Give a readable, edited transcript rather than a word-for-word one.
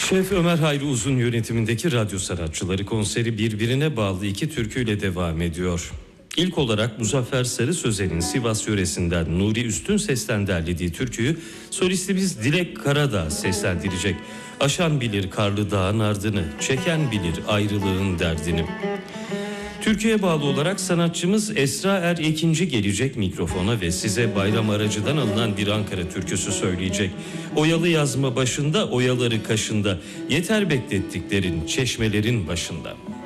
Şef Ömer Hayri Uzun yönetimindeki radyo sanatçıları konseri birbirine bağlı iki türküyle devam ediyor. İlk olarak Muzaffer Sarı Sözen'in Sivas yöresinden Nuri Üstün sesten derlediği türküyü solistimiz Dilek Karadağ seslendirecek. Aşan bilir karlı dağın ardını, çeken bilir ayrılığın derdini. Türkiye'ye bağlı olarak sanatçımız Esra Er Ekinci gelecek mikrofona ve size Bayram Aracı'dan alınan bir Ankara türküsü söyleyecek. Oyalı yazma başında, oyaları kaşında, yeter beklettiklerin çeşmelerin başında.